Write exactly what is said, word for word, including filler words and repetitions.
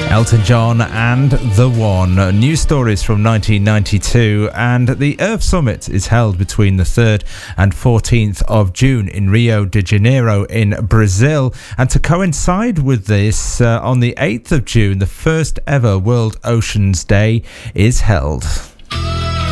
Elton John and The One. News stories from nineteen ninety-two, and the Earth Summit is held between the third and fourteenth of June in Rio de Janeiro in Brazil. And to coincide with this, uh, on the eighth of June, the first ever World Oceans Day is held.